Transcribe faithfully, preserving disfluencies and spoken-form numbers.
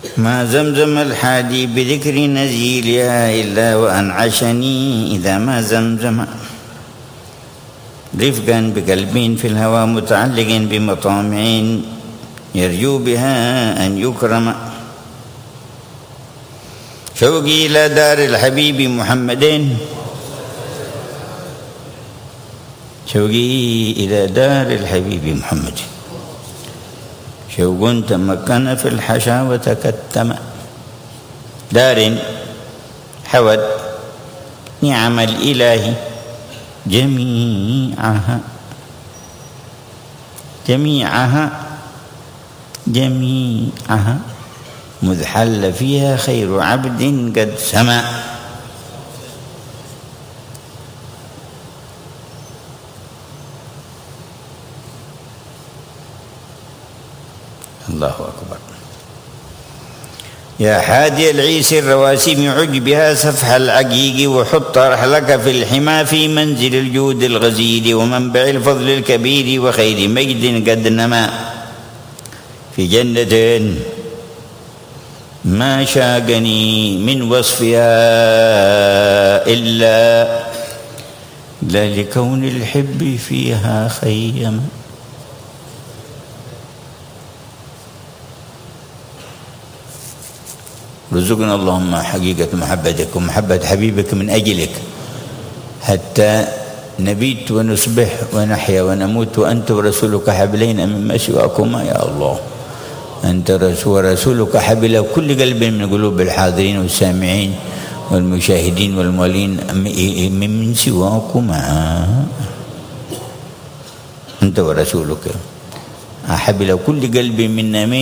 ما زمزم الحادي بذكر نزيلها إلا وأنعشني إذا ما زمزم. رفقا بقلب في الهوى متعلق بمطامع يرجو بها أن يكرم. شوقي إلى دار الحبيب محمد، شوقي إلى دار الحبيب محمد. شوق تمكن في الحشا وتكتم. دار حوت نعم الإله جميعها، جميعها جميعها مذ حل فيها خير عبد قد سما. الله أكبر. يا حادي العيس الرواسم عج بها سفح العقيق، وحط رحلك في الحمى في منزل الجود الغزير، ومنبع الفضل الكبير وخير مجد قد نما. في جنة ما شاقني من وصفها إلا لا لكون الحب فيها خيما. رزقنا اللهم حقيقة محبتك ومحبة حبيبك من أجلك، حتى نبيت ونصبح ونحيا ونموت وأنت ورسولك حبلين مما سواكما يا الله. أنت ورسولك حبل كل قلب من قلوب الحاضرين والسامعين والمشاهدين والمولين من سواكما. أنت ورسولك حبل كل قلب منا